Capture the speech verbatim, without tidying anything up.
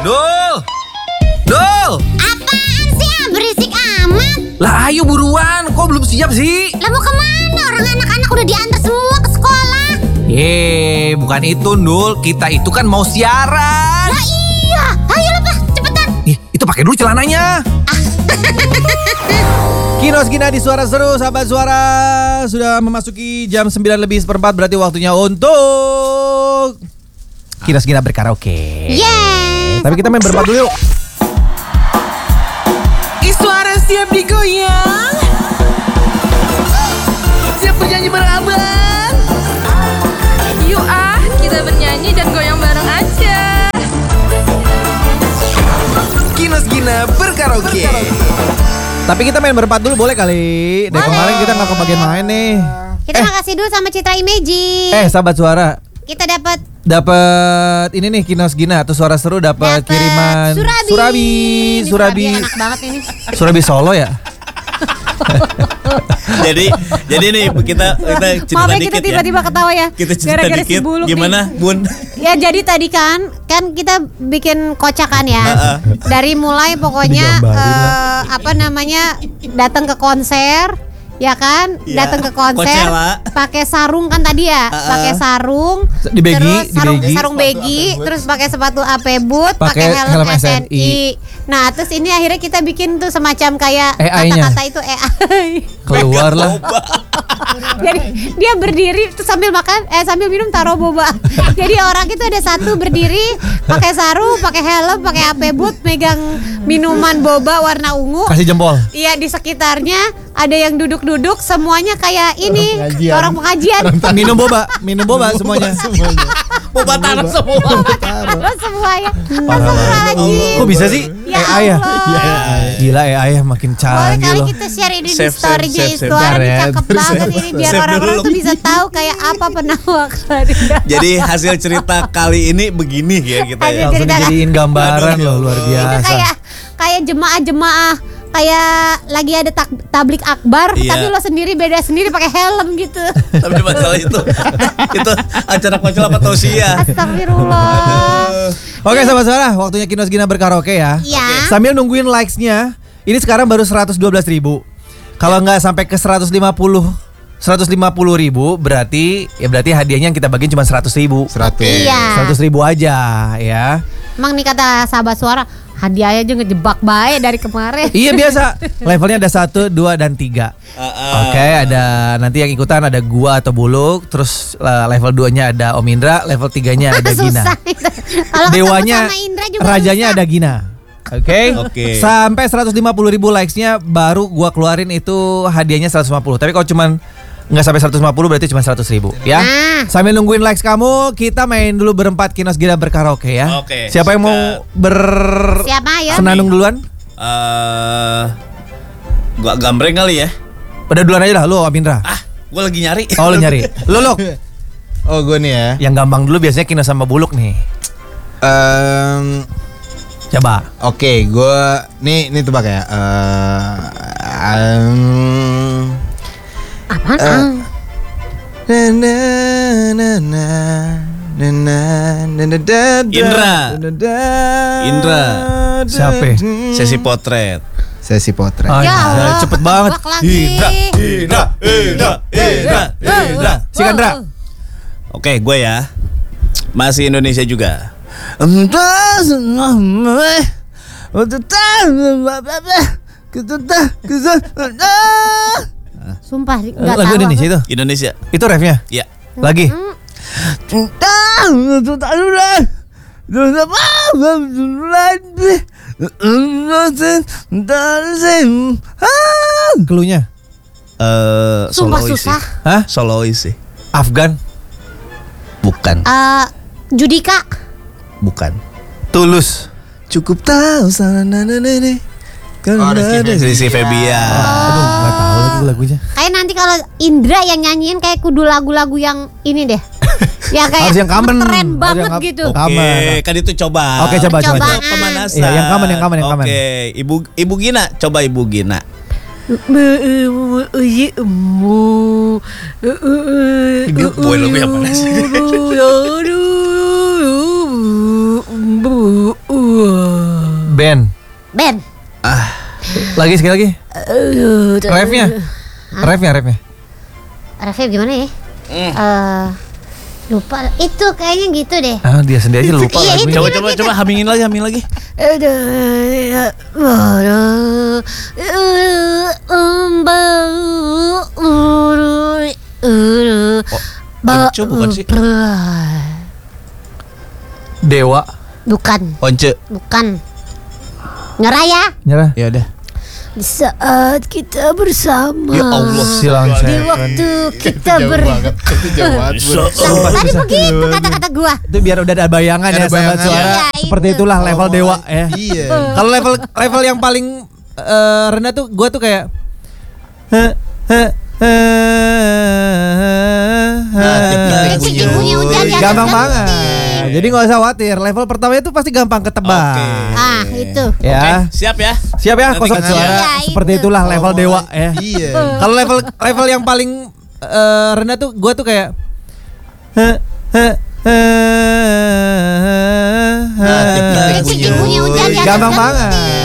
Dul! Dul! Apaan sih ah, berisik amat? Lah ayo buruan, kok belum siap sih? Lah mau kemana? Orang anak-anak udah diantar semua ke sekolah. Yeay, bukan itu Dul, kita itu kan mau siaran. Lah iya, ayo lah Pak, cepetan. Ih, itu pakai dulu celananya. Kinos Gina di Suara Seru, sahabat suara. Sudah memasuki jam sembilan lebih seperempat, berarti waktunya untuk Kinos Gina berkaraoke. Yes. Tapi kita main berempat dulu yuk. Suara siap digoyang, siap bernyanyi berabang. Yuk ah, kita bernyanyi dan goyang bareng aja. Kinos Gina berkaraoke. Tapi kita main berempat dulu boleh kali. Dari Boleh. kemarin kita nggak kebagian main nih. Kita makasih dulu sama Citra Imaging. Eh sahabat suara, Kita dapat dapat ini nih Kinos Gina atau Suara Seru dapat dapat kiriman Surabi. Surabi, Ini Surabi, enak banget ini. Surabi Solo ya. jadi jadi nih kita kita cerita Maaf ya, dikit kita tiba-tiba ya. ketawa ya. Kita cerita Gara-gara si dikit. Buluk Gimana, nih. Bun? Ya jadi tadi kan kan kita bikin kocakan ya. Heeh. Dari mulai pokoknya eh, apa namanya datang ke konser, ya kan? Iya. Datang ke konser Coachella. pakai sarung kan tadi ya, Heeh. pakai sarung, Di begi, terus di sarung begi. sarung begi, terus pakai sepatu A P boot, Pakai pakai helm, helm S N I. S N I. Nah, terus ini akhirnya kita bikin tuh semacam kayak A I-nya. kata-kata itu A I. Keluar lah. Jadi dia berdiri terus sambil makan eh sambil minum taruh boba. Jadi orang itu ada satu berdiri pakai sarung, pakai helm, pakai A P boot, megang minuman boba warna ungu. Kasih jempol. Iya, di sekitarnya ada yang duduk-duduk, semuanya kayak ini pengajian. orang pengajian. Minum boba, minum boba semuanya. Boba tanah semua. Terus semuanya. Parah Astagfirullahaladzim. Kok bisa sih? Ya A I ya? Allah. Gila A I ya makin Boleh canggih kali loh. kita share ini di Save, save, story-nya save, save. Istuara, Bentar ini ya. cakep banget ini biar Save orang-orang dulu. tuh bisa tahu kayak apa penawakan. Jadi hasil cerita kali ini begini ya kita Hasil ya. Langsung cerita kan? dijadiin gambaran Aduh, loh, luar Itu biasa. kayak kayak jemaah-jemaah kayak lagi ada tak, tablik akbar, Iya. tapi lo sendiri beda sendiri pakai helm gitu. Tapi masalah itu itu acara kocel apa tausiah. Astagfirullah. Oke sahabat suara, waktunya Kinos Gina berkaraoke ya. Iya. Sambil nungguin likes-nya, ini sekarang baru seratus dua belas ribu. Kalau nggak sampai ke seratus lima puluh ribu berarti ya berarti hadiahnya yang kita bagiin cuma seratus ribu. Seratus. Iya. seratus ribu aja ya. Emang nih kata sahabat suara, hadiahnya aja ngejebak baik dari kemarin. Iya biasa. Levelnya ada satu, dua, dan tiga. Oke, ada nanti yang ikutan ada gua atau Buluk. Terus uh, level dua-nya ada Om Indra, level tiga-nya ada Gina. Susah itu. Kalau ketemu Dewanya, sama Indra juga rajanya susah. ada Gina. Oke. Oke. Sampai seratus lima puluh ribu likes-nya baru gua keluarin itu hadiahnya seratus lima puluh. Tapi kalau cuman nggak sampai seratus lima puluh berarti cuma seratus ribu ya. Nah. Sambil nungguin likes kamu, kita main dulu berempat Kinos Gina berkaraoke ya. Oke, Siapa yang mau sikat. ber Siapa ya? senandung duluan? Eh gua gambreng kali ya. Udah duluan aja lah lu Om Indra. Ah, gua lagi nyari. Oh lu nyari. Lu Luk. Oh gue nih ya. Yang gampang dulu biasanya Kinos sama Buluk nih. Em, Coba. Oke, gue nih nih tebak ya. Eh, em, Apaan? Eh. na na na na na na na na da da, Indra. da da, Indra. da Siapa? da. Sesi potret. Sesi potret. Ah, Ya Allah, cepet banget. nebak lagi. Indra, Indra, Indra, Indra. Si Kandra. Oke, gue ya. Masih Indonesia juga. Sumpah nggak Lagu tahu. Indonesia aku. itu. Indonesia. Itu refnya. Ya. Lagi. Cluenya. Eh, Sumpah solois susah. sih. Hah? Solois sih. Afgan. Bukan, Eh, Judika. bukan. Tulus. Cukup tahu sana nana nene. Oh, Rizky Febian. Rizky Febian. Aduh, nggak tahu lagi lagunya. Kayak nanti kalau Indra yang nyanyiin kayak kudu lagu-lagu yang ini deh. Ya kayak Harus yang common. keren Harus banget yang com- gitu. Oke. Oke, Aman. kan itu coba. Oke, coba coba. Percobaan. coba. Pemanasan. Iya, yang common, yang common, yang common. Oke, Ibu Ibu Gina, coba Ibu Gina. Ini boy lagu yang mana sih? Band. Band. Lagi sekali lagi. Refnya. Refnya, refnya. Refnya gimana ya? Eh, lupa. Itu kayaknya gitu deh. Ah, dia sendiri aja lupa Iya, lagunya. itu. Coba coba coba hamingin lagi, hamingin lagi. Ba- Once bukan sih? Dewa. Bukan, Once. bukan. Nyerah ya. Nyerah. Ya udah. Di saat kita bersama. Ya Allah. Silang Di Seven. waktu kita ber. Sumpah, Tadi susah. begitu kata-kata gua. Itu biar udah ada bayangan Ada ya sahabat bayangan. suara. Iya, Seperti itu. itulah level dewa ya. Iya. Kalau level level yang paling eh, rendah tuh gua tuh kayak Cicing bunyi hujan ya. gampang banget. Jadi nggak usah khawatir. Level pertamanya tuh pasti gampang ketebak. Oke. Ah, itu. Ya. Oke, siap ya. Siap ya, Nanti kosong kita- suara. Iya, Seperti itu. itulah level dewa ya. Iya. Kalau level level yang paling eh, rendah tuh gua tuh kayak Cicing bunyi hujan ya. gampang banget.